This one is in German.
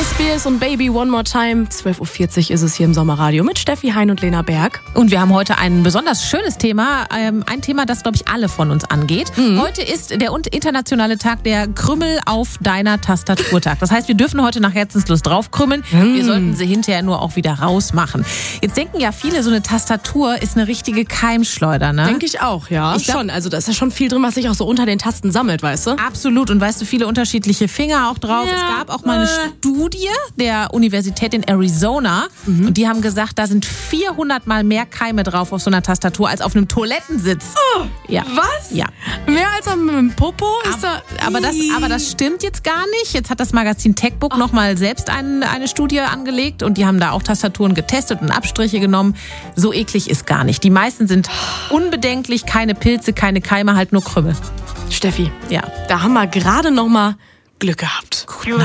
Spears und Baby One More Time. 12.40 Uhr ist es hier im Sommerradio mit Steffi Hein und Lena Berg. Und wir haben heute ein besonders schönes Thema. Ein Thema, das, glaube ich, alle von uns angeht. Heute ist der internationale Tag der Krümmel auf deiner Tastaturtag. Das heißt, wir dürfen heute nach Herzenslust draufkrümmeln. Wir sollten sie hinterher nur auch wieder rausmachen. Jetzt denken ja viele, so eine Tastatur ist eine richtige Keimschleuder, ne? Denke ich auch, ja. Schon. Also da ist ja schon viel drin, was sich auch so unter den Tasten sammelt, weißt du? Absolut. Und weißt du, viele unterschiedliche Finger auch drauf. Ja. Es gab auch mal eine Studie der Universität in Arizona. Und die haben gesagt, da sind 400 Mal mehr Keime drauf auf so einer Tastatur als auf einem Toilettensitz. Oh, ja. Was? Ja. Mehr als am Popo? Aber das stimmt jetzt gar nicht. Jetzt hat das Magazin Techbook nochmal selbst eine Studie angelegt und die haben da auch Tastaturen getestet und Abstriche genommen. So eklig ist gar nicht. Die meisten sind unbedenklich, keine Pilze, keine Keime, halt nur Krümmel. Steffi, ja, da haben wir gerade noch mal Glück gehabt. Gute